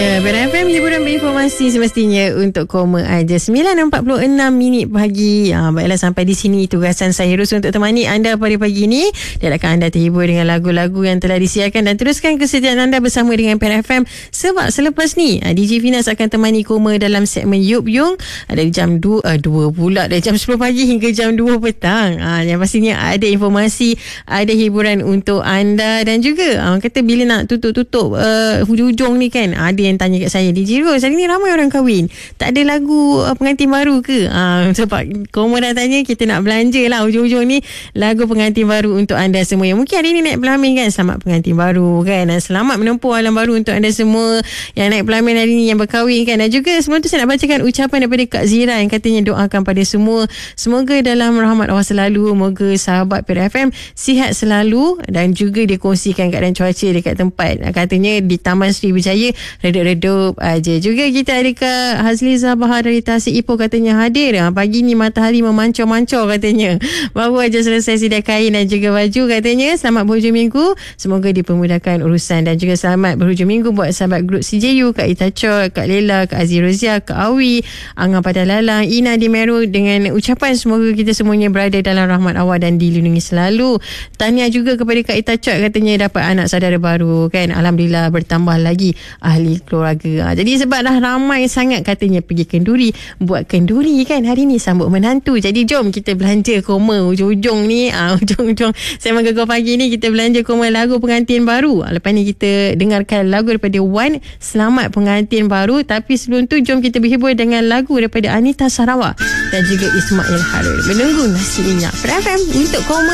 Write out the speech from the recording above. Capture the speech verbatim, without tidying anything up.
Ya, Ber F M hiburan berinformasi semestinya untuk koma aja. sembilan empat puluh enam minit pagi. Ha, baiklah, sampai di sini tugasan saya Ros untuk temani anda pada pagi ini. Diharapkan anda terhibur dengan lagu-lagu yang telah disiarkan dan teruskan kesetiaan anda bersama dengan Ber F M. Sebab selepas ni D J Finas akan temani koma dalam segmen Yup Yung dari jam dua, dua pula dari jam sepuluh pagi hingga jam dua petang. Ha, yang pastinya ada informasi, ada hiburan untuk anda dan juga ha, kata bila nak tutup-tutup uh, hujung-hujung ni kan, ada yang tanya kat saya, D J Ros, hari ni ramai orang kahwin, tak ada lagu uh, pengantin baru ke? Uh, sebab koma dah tanya, kita nak belanja lah hujung-hujung ni lagu pengantin baru untuk anda semua yang mungkin hari ni naik pelamin kan. Selamat pengantin baru kan, dan selamat menempuh alam baru untuk anda semua yang naik pelamin hari ni, yang berkahwin kan. Dan juga sebelum tu saya nak bacakan ucapan daripada Kak Zira yang katanya doakan pada semua, semoga dalam rahmat Allah selalu, moga sahabat Ber F M sihat selalu, dan juga dia kongsikan keadaan cuaca dekat tempat. Katanya di Taman Sri Berjaya redup-redup aja. Juga kita ada Kak Hazliza Bahar dari Tasik Ipoh, katanya hadir. Ha, pagi ni matahari memancur-mancur katanya. Baru aja selesai sedia kain dan juga baju katanya. Selamat berhujung minggu. Semoga dipermudahkan urusan, dan juga selamat berhujung minggu buat sahabat grup C J U, Kak Ita Chor, Kak Lela, Kak Azirozia, Kak Awi, Angah Padalalang, Ina di Meru, dengan ucapan semoga kita semuanya berada dalam rahmat Allah dan dilindungi selalu. Tahniah juga kepada Kak Ita Chor, katanya dapat anak saudara baru kan. Alhamdulillah, bertambah lagi ahli keluarga. Ha, jadi sebab dah ramai sangat katanya pergi kenduri, buat kenduri kan hari ni sambut menantu. Jadi jom kita belanja koma ujung-ujung ni. Ha, ujung-ujung Sembang Gegar Pagi ni kita belanja koma lagu pengantin baru. Ha, lepas ni kita dengarkan lagu daripada Wan, Selamat Pengantin Baru. Tapi sebelum tu jom kita berhibur dengan lagu daripada Anita Sarawak dan juga Ismail Harun, Menunggu Nasi Minyak. Ber F M untuk koma.